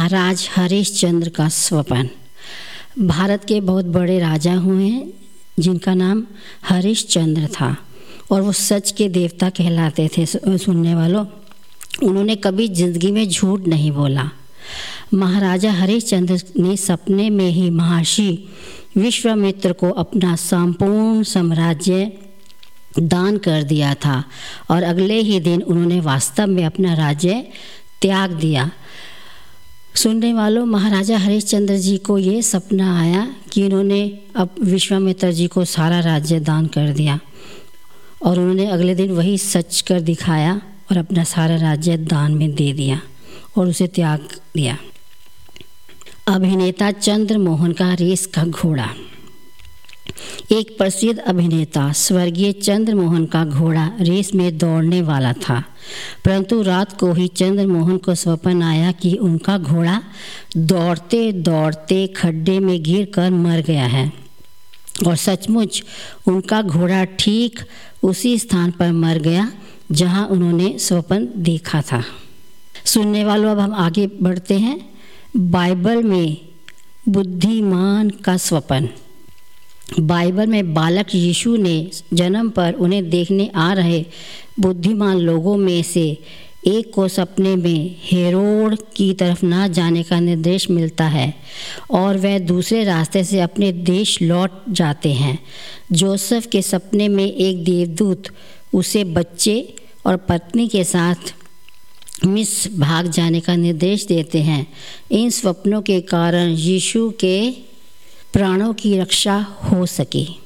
महाराज हरिश्चंद्र का स्वप्न। भारत के बहुत बड़े राजा हुए हैं जिनका नाम हरिश्चंद्र था और वो सच के देवता कहलाते थे। सुनने वालों, उन्होंने कभी ज़िंदगी में झूठ नहीं बोला। महाराजा हरिश्चंद्र ने सपने में ही महर्षि विश्वामित्र को अपना संपूर्ण साम्राज्य दान कर दिया था और अगले ही दिन उन्होंने वास्तव में अपना राज्य त्याग दिया। सुनने वालों, महाराजा हरिश्चंद्र जी को ये सपना आया कि उन्होंने अब विश्वामित्र जी को सारा राज्य दान कर दिया और उन्होंने अगले दिन वही सच कर दिखाया और अपना सारा राज्य दान में दे दिया और उसे त्याग दिया। अभिनेता चंद्रमोहन का रेस का घोड़ा। एक प्रसिद्ध अभिनेता स्वर्गीय चंद्रमोहन का घोड़ा रेस में दौड़ने वाला था, परंतु रात को ही चंद्रमोहन को स्वप्न आया कि उनका घोड़ा दौड़ते दौड़ते खड्डे में गिरकर मर गया है और सचमुच उनका घोड़ा ठीक उसी स्थान पर मर गया जहां उन्होंने स्वप्न देखा था। सुनने वालों, अब हम आगे बढ़ते हैं। बाइबल में बुद्धिमान का स्वप्न। बाइबल में बालक यीशु ने जन्म पर उन्हें देखने आ रहे बुद्धिमान लोगों में से एक को सपने में हेरोद की तरफ ना जाने का निर्देश मिलता है और वह दूसरे रास्ते से अपने देश लौट जाते हैं। जोसेफ के सपने में एक देवदूत उसे बच्चे और पत्नी के साथ मिस्र भाग जाने का निर्देश देते हैं। इन स्वप्नों के कारण यीशु के प्राणों की रक्षा हो सकी।